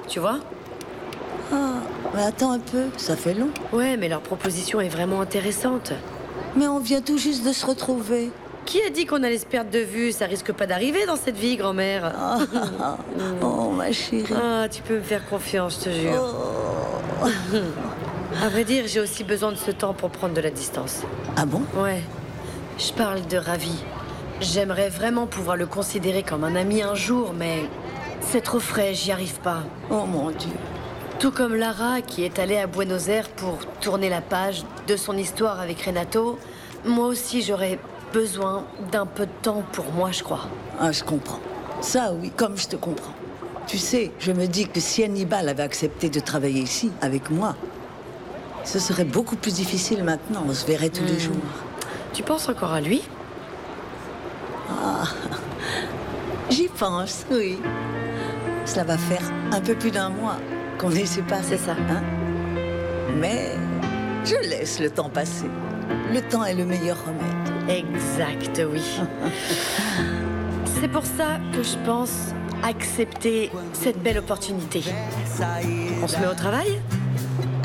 tu vois? Ah, mais attends un peu, ça fait long. Ouais, mais leur proposition est vraiment intéressante. Mais on vient tout juste de se retrouver. Qui a dit qu'on allait se perdre de vue? Ça risque pas d'arriver dans cette vie, grand-mère. Ah, oh, ma chérie. Ah, tu peux me faire confiance, je te jure. Oh. À vrai dire, j'ai aussi besoin de ce temps pour prendre de la distance. Ah bon? Ouais, je parle de Ravi. J'aimerais vraiment pouvoir le considérer comme un ami un jour, mais c'est trop frais, j'y arrive pas. Oh mon Dieu. Tout comme Lara, qui est allée à Buenos Aires pour tourner la page de son histoire avec Renato, moi aussi j'aurais besoin d'un peu de temps pour moi, je crois. Ah, je comprends. Ça, oui, comme je te comprends. Tu sais, je me dis que si Hannibal avait accepté de travailler ici, avec moi, ce serait beaucoup plus difficile maintenant. On se verrait tous les jours. Tu penses encore à lui? J'y pense, oui. Cela va faire un peu plus d'un mois qu'on est séparés. C'est ça. Hein? Mais je laisse le temps passer. Le temps est le meilleur remède. Exact, oui. C'est pour ça que je pense accepter cette belle opportunité. On se met au travail?